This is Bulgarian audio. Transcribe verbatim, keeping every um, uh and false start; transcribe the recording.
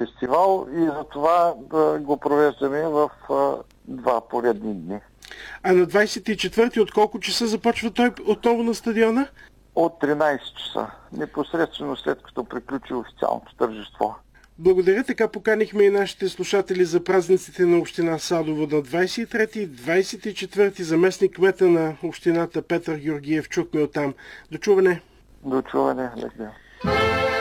фестивал и затова да го провеждаме в а, два поредни дни. А на двадесет и четвърти от колко часа започва той отново на стадиона? От тринадесет часа, непосредствено след като приключи официалното тържество. Благодаря. Така поканихме и нашите слушатели за празниците на община Садово на двадесет и трети и двадесет и четвърти. Заместник кмета на общината Петър Георгиев чухме оттам. До чуване! До чуване, Легдя.